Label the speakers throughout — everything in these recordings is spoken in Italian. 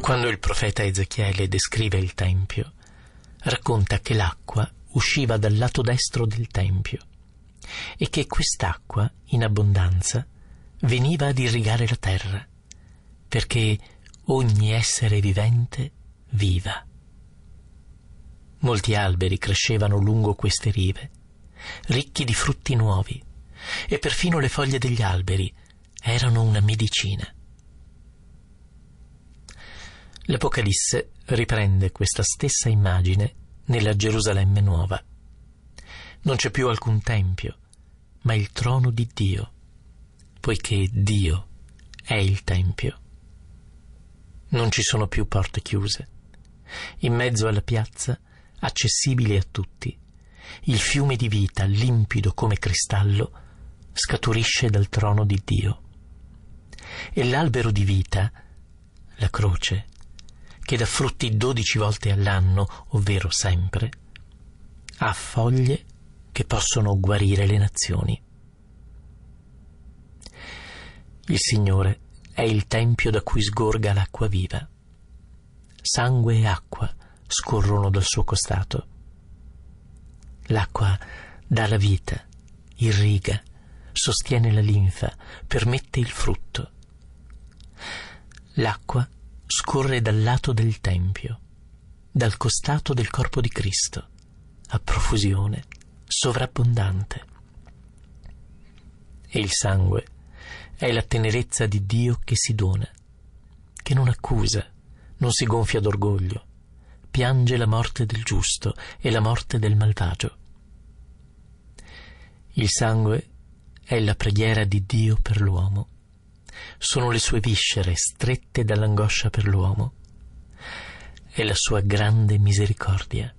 Speaker 1: Quando il profeta Ezechiele descrive il Tempio, racconta che l'acqua usciva dal lato destro del Tempio e che quest'acqua, in abbondanza, veniva ad irrigare la terra, perché ogni essere vivente viva. Molti alberi crescevano lungo queste rive, ricchi di frutti nuovi, e perfino le foglie degli alberi erano una medicina. L'Apocalisse riprende questa stessa immagine nella Gerusalemme nuova. Non c'è più alcun tempio, ma il trono di Dio, poiché Dio è il tempio. Non ci sono più porte chiuse. In mezzo alla piazza, accessibile a tutti, il fiume di vita, limpido come cristallo, scaturisce dal trono di Dio. E l'albero di vita, la croce, che dà frutti 12 volte all'anno, ovvero sempre, ha foglie che possono guarire le nazioni. Il Signore è il tempio da cui sgorga l'acqua viva. Sangue e acqua scorrono dal suo costato. L'acqua dà la vita, irriga, sostiene la linfa, permette il frutto. L'acqua scorre dal lato del Tempio, dal costato del corpo di Cristo, a profusione, sovrabbondante. E il sangue è la tenerezza di Dio che si dona, che non accusa, non si gonfia d'orgoglio, piange la morte del giusto e la morte del malvagio. Il sangue è la preghiera di Dio per l'uomo. Sono le sue viscere strette dall'angoscia per l'uomo. È la sua grande misericordia.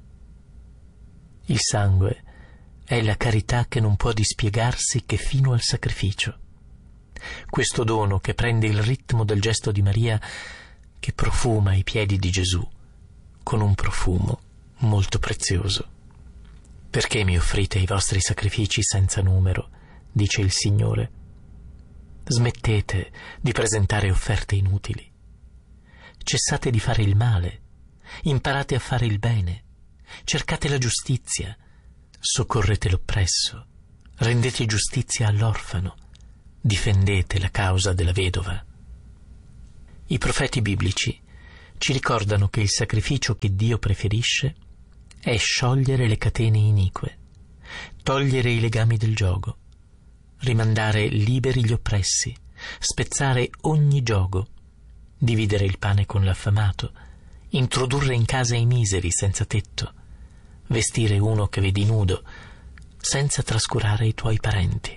Speaker 1: Il sangue è la carità che non può dispiegarsi che fino al sacrificio. Questo dono che prende il ritmo del gesto di Maria, che profuma i piedi di Gesù con un profumo molto prezioso. Perché mi offrite i vostri sacrifici senza numero, dice il Signore. Smettete di presentare offerte inutili. Cessate di fare il male. Imparate a fare il bene. Cercate la giustizia. Soccorrete l'oppresso. Rendete giustizia all'orfano. Difendete la causa della vedova. I profeti biblici ci ricordano che il sacrificio che Dio preferisce è sciogliere le catene inique, togliere i legami del giogo, rimandare liberi gli oppressi, spezzare ogni giogo, dividere il pane con l'affamato, introdurre in casa i miseri senza tetto, vestire uno che vedi nudo, senza trascurare i tuoi parenti.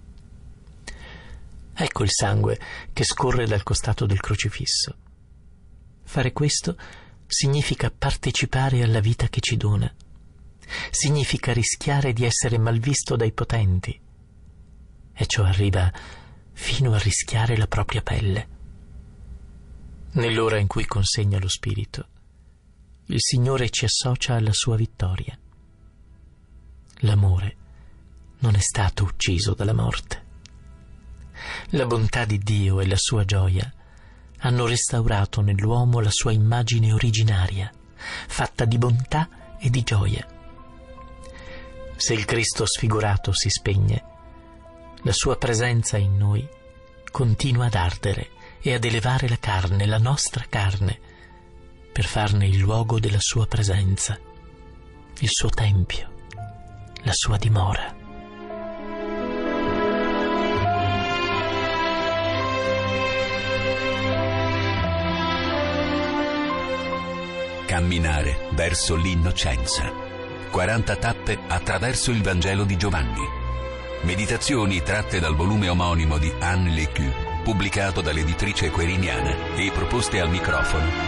Speaker 1: Ecco il sangue che scorre dal costato del crocifisso. Fare questo significa partecipare alla vita che ci dona. Significa rischiare di essere malvisto dai potenti. E ciò arriva fino a rischiare la propria pelle. Nell'ora in cui consegna lo Spirito, il Signore ci associa alla sua vittoria. L'amore non è stato ucciso dalla morte. La bontà di Dio e la sua gioia hanno restaurato nell'uomo la sua immagine originaria, fatta di bontà e di gioia. Se il Cristo sfigurato si spegne, la sua presenza in noi continua ad ardere e ad elevare la carne, la nostra carne, per farne il luogo della sua presenza, il suo tempio, la sua dimora.
Speaker 2: Camminare verso l'innocenza. 40 tappe attraverso il Vangelo di Giovanni. Meditazioni tratte dal volume omonimo di Anne Lecue, pubblicato dall'editrice Queriniana e proposte al microfono